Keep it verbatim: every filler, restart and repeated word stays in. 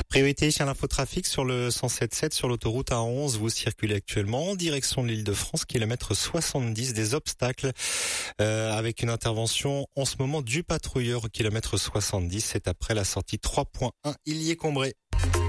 Priorité à l'infotrafic sur le cent sept sept sur l'autoroute A onze. Vous circulez actuellement en direction de l'Île-de-France, kilomètre soixante-dix, des obstacles euh, avec une intervention en ce moment du patrouilleur au kilomètre soixante-dix. C'est après la sortie trois point un Illier-Combré.